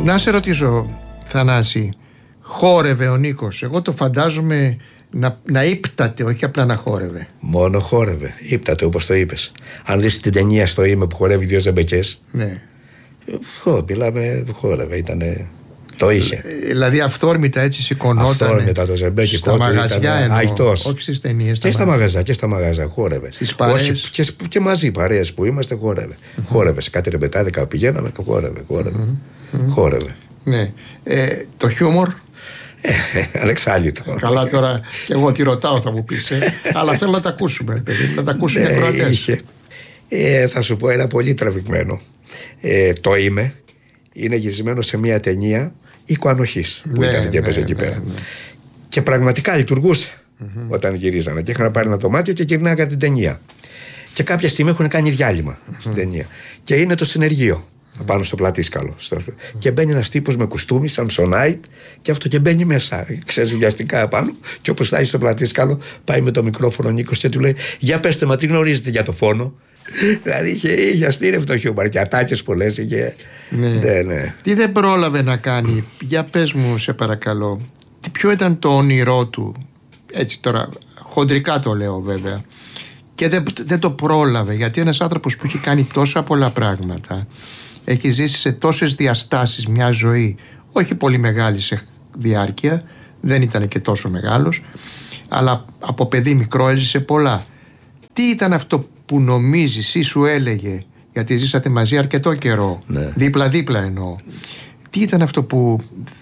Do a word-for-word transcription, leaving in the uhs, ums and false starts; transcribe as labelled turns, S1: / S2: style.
S1: Να σε ρωτήσω, Θανάση, χόρευε ο Νίκος? Εγώ το φαντάζομαι να, να ύπταται, όχι απλά να χόρευε.
S2: Μόνο χόρευε, ύπταται όπως το είπες. Αν δεις την ταινία στο Είμαι που χορεύει δύο ζεμπεκές.
S1: Ναι.
S2: Χω, μιλάμε, χόρευε, ήτανε. Το είχε.
S1: Δηλαδή αυθόρμητα έτσι σηκωνόταν.
S2: Αυθόρμητα το ζεμπέκι
S1: στα μαγαζιά εννοώ,
S2: αϊτός.
S1: όχι στις ταινίες.
S2: Και στα μαγαζιά, και στα μαγαζιά χόρευε.
S1: Στις παρέες.
S2: Και, και μαζί παρέες που είμαστε χόρευε. Mm-hmm. Χόρευε σε κάτι ρεμπετάδικα που πηγαίναμε και χόρευε. Χόρευε. Mm-hmm. χόρευε.
S1: Ναι. Ε, το χιούμορ.
S2: Ε, ανεξάλλητο.
S1: Καλά, τώρα και εγώ τι ρωτάω θα μου πεις. Ε, αλλά θέλω να τα ακούσουμε, παιδί, να τα ακούσουν οι ακροατές.
S2: Είχε. Ε, θα σου πω ένα πολύ τραβηγμένο. Ε, το Είμαι είναι γυρισμένο σε μια ταινία οίκο ανοχής που
S1: ναι,
S2: ήταν και έπαιζε
S1: ναι,
S2: εκεί
S1: ναι,
S2: πέρα.
S1: ναι.
S2: Και πραγματικά λειτουργούσε
S1: mm-hmm.
S2: όταν γυρίζανε. Και είχαν πάρει ένα δωμάτιο και γυρνάγαν την ταινία. Και κάποια στιγμή έχουν κάνει διάλειμμα mm-hmm. στην ταινία. Και είναι το συνεργείο mm-hmm. πάνω στο πλατήσκαλο. Στο... Mm-hmm. Και μπαίνει ένας τύπος με κουστούμι, Σαμσονάιτ, και αυτό και μπαίνει μέσα. Ξέρεις, βιαστικά πάνω. Και όπως φτάσει στο πλατήσκαλο, πάει με το μικρόφωνο ο Νίκος και του λέει: Για πέστε, μα τι γνωρίζετε για το φόνο? Δηλαδή είχε, είχε αστήρευτο χιούμορ και ατάκες πολλές είχε.
S1: Ναι.
S2: Ναι, ναι.
S1: Τι δεν πρόλαβε να κάνει? Για πες μου σε παρακαλώ, ποιο ήταν το όνειρό του? Έτσι τώρα χοντρικά το λέω βέβαια. Και δεν, δεν το πρόλαβε, γιατί ένας άνθρωπος που έχει κάνει τόσα πολλά πράγματα, έχει ζήσει σε τόσες διαστάσεις μια ζωή, όχι πολύ μεγάλη σε διάρκεια, δεν ήταν και τόσο μεγάλος, αλλά από παιδί μικρό έζησε πολλά. Τι ήταν αυτό που νομίζεις ή σου έλεγε, γιατί ζήσατε μαζί αρκετό καιρό,
S2: ναι.
S1: δίπλα-δίπλα εννοώ, τι ήταν αυτό που